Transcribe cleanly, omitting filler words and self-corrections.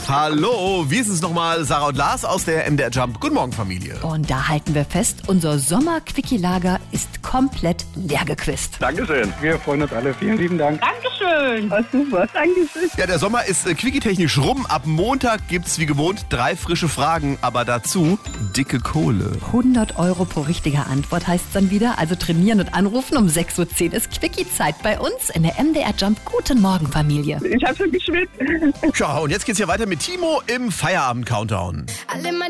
Hallo, wie ist es nochmal? Sarah und Lars aus der MDR Jump. Guten Morgen, Familie. Und da halten wir fest, unser Sommer-Quickie-Lager ist komplett leer gequist. Dankeschön. Wir freuen uns alle. Vielen lieben Dank. Dankeschön. Oh, super, Dankeschön. Ja, der Sommer ist quickie-technisch rum. Ab Montag gibt's wie gewohnt 3 frische Fragen, aber dazu dicke Kohle. 100 € pro richtige Antwort heißt es dann wieder. Also trainieren und anrufen. Um 6:10 Uhr ist Quickie-Zeit bei uns in der MDR Jump. Guten Morgen, Familie. Ich habe schon geschwitzt. Tja, und jetzt geht's hier weiter mit Timo im Feierabend-Countdown. Alle meine